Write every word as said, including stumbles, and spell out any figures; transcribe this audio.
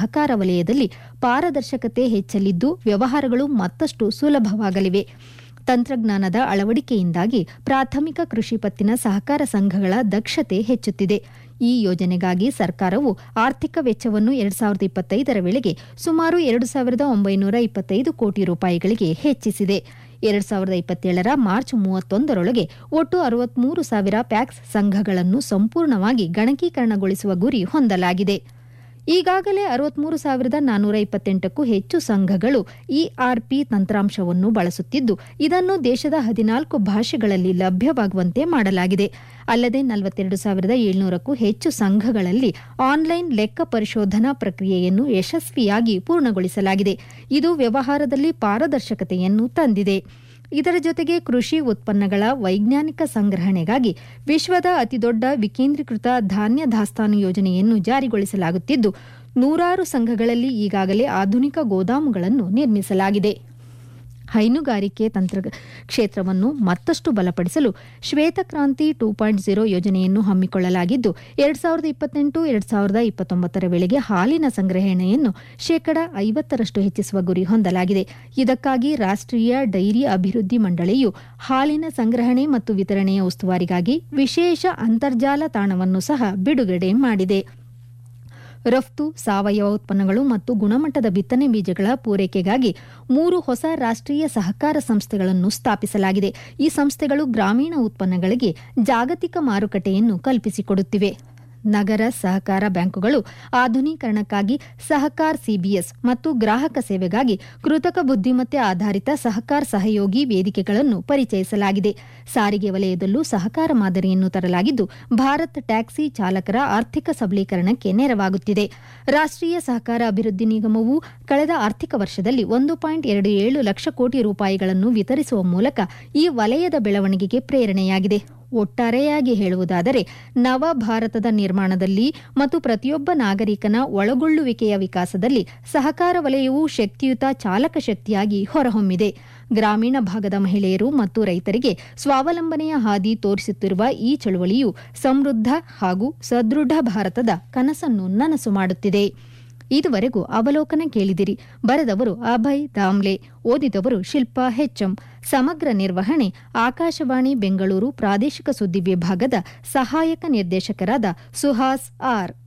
ಸಹಕಾರ ವಲಯದಲ್ಲಿ ಪಾರದರ್ಶಕತೆ ಹೆಚ್ಚಲಿದ್ದು ವ್ಯವಹಾರಗಳು ಮತ್ತಷ್ಟು ಸುಲಭವಾಗಲಿವೆ. ತಂತ್ರಜ್ಞಾನದ ಅಳವಡಿಕೆಯಿಂದಾಗಿ ಪ್ರಾಥಮಿಕ ಕೃಷಿ ಪತ್ತಿನ ಸಹಕಾರ ಸಂಘಗಳ ದಕ್ಷತೆ ಹೆಚ್ಚುತ್ತಿದೆ. ಈ ಯೋಜನೆಗಾಗಿ ಸರ್ಕಾರವು ಆರ್ಥಿಕ ವೆಚ್ಚವನ್ನು ಎರಡ್ ಸಾವಿರದ ಇಪ್ಪತ್ತೈದರ ವೇಳೆಗೆ ಸುಮಾರು ಎರಡು ಸಾವಿರದ ಒಂಬೈನೂರ ಇಪ್ಪತ್ತೈದು ಕೋಟಿ ರೂಪಾಯಿಗಳಿಗೆ ಹೆಚ್ಚಿಸಿದೆ. ಎರಡ್ ಸಾವಿರದ ಇಪ್ಪತ್ತೇಳರ ಮಾರ್ಚ್ ಮೂವತ್ತೊಂದರೊಳಗೆ ಒಟ್ಟು ಅರವತ್ಮೂರು ಸಾವಿರ ಪ್ಯಾಕ್ಸ್ ಸಂಘಗಳನ್ನು ಸಂಪೂರ್ಣವಾಗಿ ಗಣಕೀಕರಣಗೊಳಿಸುವ ಗುರಿ ಹೊಂದಲಾಗಿದೆ. ಈಗಾಗಲೇ ಅರವತ್ಮೂರು ಸಾವಿರದ ನಾನ್ನೂರ ಇಪ್ಪತ್ತೆಂಟಕ್ಕೂ ಹೆಚ್ಚು ಸಂಘಗಳು ಇಆರ್ಪಿ ತಂತ್ರಾಂಶವನ್ನು ಬಳಸುತ್ತಿದ್ದು, ಇದನ್ನು ದೇಶದ ಹದಿನಾಲ್ಕು ಭಾಷೆಗಳಲ್ಲಿ ಲಭ್ಯವಾಗುವಂತೆ ಮಾಡಲಾಗಿದೆ. ಅಲ್ಲದೆ ನಲವತ್ತೆರಡು ಸಾವಿರದ ಏಳ್ನೂರಕ್ಕೂ ಹೆಚ್ಚು ಸಂಘಗಳಲ್ಲಿ ಆನ್ಲೈನ್ ಲೆಕ್ಕ ಪರಿಶೋಧನಾ ಪ್ರಕ್ರಿಯೆಯನ್ನು ಯಶಸ್ವಿಯಾಗಿ ಪೂರ್ಣಗೊಳಿಸಲಾಗಿದೆ. ಇದು ವ್ಯವಹಾರದಲ್ಲಿ ಪಾರದರ್ಶಕತೆಯನ್ನು ತಂದಿದೆ. ಇದರ ಜೊತೆಗೆ ಕೃಷಿ ಉತ್ಪನ್ನಗಳ ವೈಜ್ಞಾನಿಕ ಸಂಗ್ರಹಣೆಗಾಗಿ ವಿಶ್ವದ ಅತಿದೊಡ್ಡ ವಿಕೇಂದ್ರೀಕೃತ ಧಾನ್ಯ ದಾಸ್ತಾನು ಯೋಜನೆಯನ್ನು ಜಾರಿಗೊಳಿಸಲಾಗುತ್ತಿದ್ದು, ನೂರಾರು ಸಂಘಗಳಲ್ಲಿ ಈಗಾಗಲೇ ಆಧುನಿಕ ಗೋದಾಮುಗಳನ್ನು ನಿರ್ಮಿಸಲಾಗಿದೆ. ಹೈನುಗಾರಿಕೆ ತಂತ್ರ ಕ್ಷೇತ್ರವನ್ನು ಮತ್ತಷ್ಟು ಬಲಪಡಿಸಲು ಶ್ವೇತಕ್ರಾಂತಿ ಟೂ ಪಾಯಿಂಟ್ ಝೀರೋ ಯೋಜನೆಯನ್ನು ಹಮ್ಮಿಕೊಳ್ಳಲಾಗಿದ್ದು, ಎರಡ್ ಸಾವಿರದ ಇಪ್ಪತ್ತೆಂಟು ಎರಡ್ ಸಾವಿರದ ಇಪ್ಪತ್ತೊಂಬತ್ತರ ವೇಳೆಗೆ ಹಾಲಿನ ಸಂಗ್ರಹಣೆಯನ್ನು ಶೇಕಡ ಐವತ್ತರಷ್ಟು ಹೆಚ್ಚಿಸುವ ಗುರಿ ಹೊಂದಲಾಗಿದೆ. ಇದಕ್ಕಾಗಿ ರಾಷ್ಟ್ರೀಯ ಡೈರಿ ಅಭಿವೃದ್ಧಿ ಮಂಡಳಿಯು ಹಾಲಿನ ಸಂಗ್ರಹಣೆ ಮತ್ತು ವಿತರಣೆಯ ಉಸ್ತುವಾರಿಗಾಗಿ ವಿಶೇಷ ಅಂತರ್ಜಾಲ ತಾಣವನ್ನು ಸಹ ಬಿಡುಗಡೆ ಮಾಡಿದೆ. ರಫ್ತು, ಸಾವಯವ ಉತ್ಪನ್ನಗಳು ಮತ್ತು ಗುಣಮಟ್ಟದ ಬಿತ್ತನೆ ಬೀಜಗಳ ಪೂರೈಕೆಗಾಗಿ ಮೂರು ಹೊಸ ರಾಷ್ಟ್ರೀಯ ಸಹಕಾರ ಸಂಸ್ಥೆಗಳನ್ನು ಸ್ಥಾಪಿಸಲಾಗಿದೆ. ಈ ಸಂಸ್ಥೆಗಳು ಗ್ರಾಮೀಣ ಉತ್ಪನ್ನಗಳಿಗೆ ಜಾಗತಿಕ ಮಾರುಕಟ್ಟೆಯನ್ನು ಕಲ್ಪಿಸಿಕೊಡುತ್ತಿವೆ. ನಗರ ಸಹಕಾರ ಬ್ಯಾಂಕುಗಳು ಆಧುನೀಕರಣಕ್ಕಾಗಿ ಸಹಕಾರ್ ಸಿಬಿಎಸ್ ಮತ್ತು ಗ್ರಾಹಕ ಸೇವೆಗಾಗಿ ಕೃತಕ ಬುದ್ಧಿಮತ್ತೆ ಆಧಾರಿತ ಸಹಕಾರ್ ಸಹಯೋಗಿ ವೇದಿಕೆಗಳನ್ನು ಪರಿಚಯಿಸಲಾಗಿದೆ. ಸಾರಿಗೆ ವಲಯದಲ್ಲೂ ಸಹಕಾರ ಮಾದರಿಯನ್ನು ತರಲಾಗಿದ್ದು, ಭಾರತ್ ಟ್ಯಾಕ್ಸಿ ಚಾಲಕರ ಆರ್ಥಿಕ ಸಬಲೀಕರಣಕ್ಕೆ ನೆರವಾಗುತ್ತಿದೆ. ರಾಷ್ಟ್ರೀಯ ಸಹಕಾರ ಅಭಿವೃದ್ಧಿ ನಿಗಮವು ಕಳೆದ ಆರ್ಥಿಕ ವರ್ಷದಲ್ಲಿ ಒಂದು ಪಾಯಿಂಟ್ ಎರಡು ಏಳು ಲಕ್ಷ ಕೋಟಿ ರೂಪಾಯಿಗಳನ್ನು ವಿತರಿಸುವ ಮೂಲಕ ಈ ವಲಯದ ಬೆಳವಣಿಗೆಗೆ ಪ್ರೇರಣೆಯಾಗಿದೆ. ಒಟ್ಟಾರೆಯಾಗಿ ಹೇಳುವುದಾದರೆ, ನವ ಭಾರತದ ನಿರ್ಮಾಣದಲ್ಲಿ ಮತ್ತು ಪ್ರತಿಯೊಬ್ಬ ನಾಗರಿಕನ ಒಳಗೊಳ್ಳುವಿಕೆಯ ವಿಕಾಸದಲ್ಲಿ ಸಹಕಾರ ವಲಯವು ಶಕ್ತಿಯುತ ಚಾಲಕ ಶಕ್ತಿಯಾಗಿ ಹೊರಹೊಮ್ಮಿದೆ. ಗ್ರಾಮೀಣ ಭಾಗದ ಮಹಿಳೆಯರು ಮತ್ತು ರೈತರಿಗೆ ಸ್ವಾವಲಂಬನೆಯ ಹಾದಿ ತೋರಿಸುತ್ತಿರುವ ಈ ಚಳವಳಿಯು ಸಮೃದ್ಧ ಹಾಗೂ ಸದೃಢ ಭಾರತದ ಕನಸನ್ನು ನನಸು ಮಾಡುತ್ತಿದೆ. ಇದುವರೆಗೂ ಅವಲೋಕನ ಕೇಳಿದಿರಿ. ಬರೆದವರು ಅಭಯ್ ದಾಮ್ಲೆ, ಓದಿದವರು ಶಿಲ್ಪಾ ಹೆಚ್ಎಂ. ಸಮಗ್ರ ನಿರ್ವಹಣೆ ಆಕಾಶವಾಣಿ ಬೆಂಗಳೂರು ಪ್ರಾದೇಶಿಕ ಸುದ್ದಿ ವಿಭಾಗದ ಸಹಾಯಕ ನಿರ್ದೇಶಕರಾದ ಸುಹಾಸ್ ಆರ್.